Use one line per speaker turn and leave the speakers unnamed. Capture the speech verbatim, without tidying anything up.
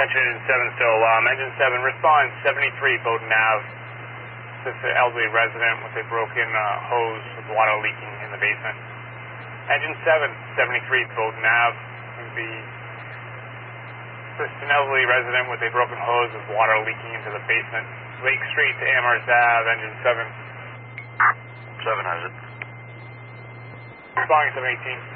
Attention engine seven still alarm. Engine seven, respond seventy-three Bowden Ave. This is an elderly resident with a broken uh, hose with water leaking in the basement. Engine seven, seventy-three Bowden Ave. The this is an elderly resident with a broken hose with water leaking into the basement. Lake Street to Amherst Ave, engine seven.
seven has it.
Responding seven eighteen.